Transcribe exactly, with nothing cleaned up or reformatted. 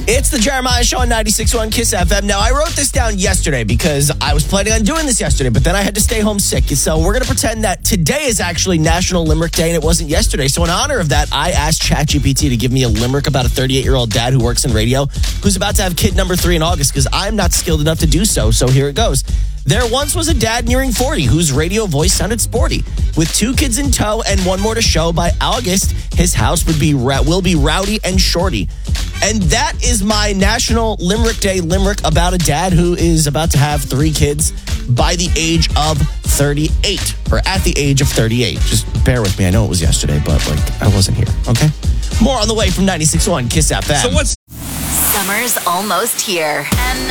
It's the Jeremiah Show on ninety-six point one Kiss F M. Now, I wrote this down yesterday because I was planning on doing this yesterday, but then I had to stay home sick. So we're going to pretend that today is actually National Limerick Day and it wasn't yesterday. So in honor of that, I asked ChatGPT to give me a limerick about a thirty-eight-year-old dad who works in radio who's about to have kid number three in August because I'm not skilled enough to do so. So here it goes. There once was a dad nearing forty whose radio voice sounded sporty. With two kids in tow and one more to show, by August, his house would be will be rowdy and shorty. And that is my National Limerick Day limerick about a dad who is about to have three kids by the age of thirty-eight, or at the age of thirty-eight. Just bear with me. I know it was yesterday, but like I wasn't here, okay? More on the way from ninety-six point one Kiss F M. So what's Summer's almost here, and